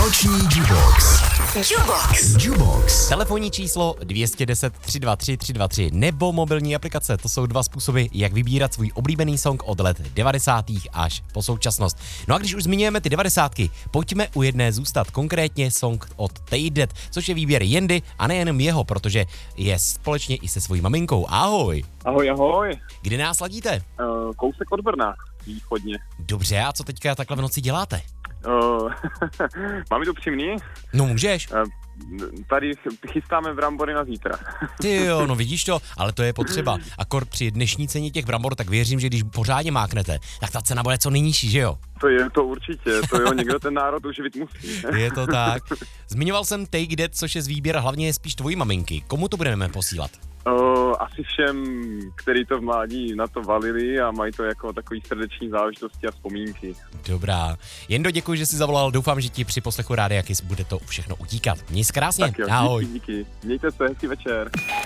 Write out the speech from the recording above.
Noční Jubox. Jubox. Telefonní číslo 210 323 323 nebo mobilní aplikace. To jsou dva způsoby, jak vybírat svůj oblíbený song od let 90. až po současnost. No a když už zmiňujeme ty 90. pojďme u jedné zůstat, konkrétně song od Tejdet, což je výběr Jendy a nejenom jeho, protože je společně i se svojí maminkou. Ahoj. Ahoj. Kde nás ladíte? Kousek od Brna, východně. Dobře, a co teďka takhle v noci děláte? Mám to upřímný? No můžeš. Tady chystáme brambory na zítra. Ty jo, no vidíš to, ale to je potřeba. Akord při dnešní ceně těch brambor, tak věřím, že když pořádně máknete, tak ta cena bude co nejnižší, že jo? To je to určitě, to jo, někdo ten národ uživit musí. Je to tak. Zmiňoval jsem Take That, což je z výběr hlavně je spíš tvojí maminky. Komu to budeme posílat? Asi všem, který to v mládí na to valili a mají to jako takový srdeční záležitosti a vzpomínky. Dobrá. Jendo, děkuji, že jsi zavolal. Doufám, že ti při poslechu Rádia Kiss bude to všechno utíkat. Měj se krásně. Tak jo, Ahoj. díky. Mějte se, hezký večer.